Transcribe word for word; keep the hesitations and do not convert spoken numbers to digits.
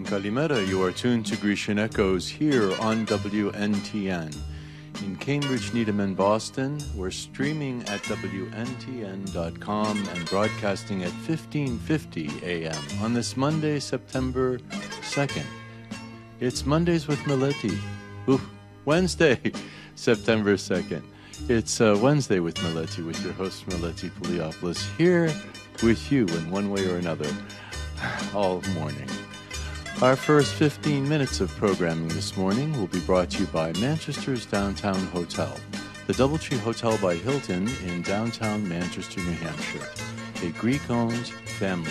Kalimera. You are tuned to Grecian Echoes here on W N T N. In Cambridge, Needham, and Boston, we're streaming at W N T N dot com and broadcasting at fifteen fifty a m on this Monday, September second. It's Mondays with Meleti. Ooh, Wednesday, September second. It's uh, Wednesday with Meleti, with your host, Meleti Poliopoulos, here with you in one way or another all morning. Our first fifteen minutes of programming this morning will be brought to you by Manchester's Downtown Hotel, the Doubletree Hotel by Hilton in downtown Manchester, New Hampshire, a Greek-owned family